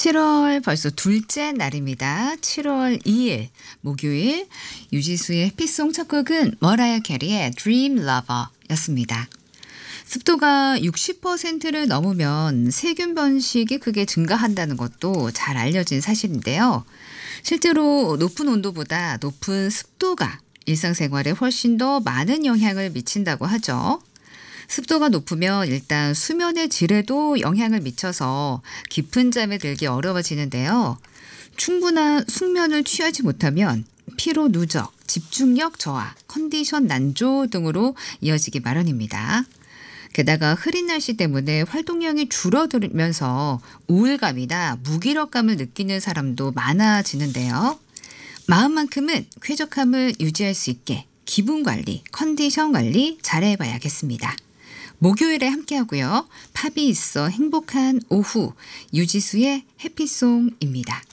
7월 벌써 둘째 날입니다. 7월 2일 목요일 유지수의 해피송 첫 곡은 머라이어 캐리의 Dream Lover 였습니다. 습도가 60%를 넘으면 세균 번식이 크게 증가한다는 것도 잘 알려진 사실인데요. 실제로 높은 온도보다 높은 습도가 일상생활에 훨씬 더 많은 영향을 미친다고 하죠. 습도가 높으면 일단 수면의 질에도 영향을 미쳐서 깊은 잠에 들기 어려워지는데요. 충분한 숙면을 취하지 못하면 피로 누적, 집중력 저하, 컨디션 난조 등으로 이어지기 마련입니다. 게다가 흐린 날씨 때문에 활동량이 줄어들면서 우울감이나 무기력감을 느끼는 사람도 많아지는데요. 마음만큼은 쾌적함을 유지할 수 있게 기분 관리, 컨디션 관리 잘해봐야겠습니다. 목요일에 함께하고요. 팝이 있어 행복한 오후 유지수의 해피송입니다.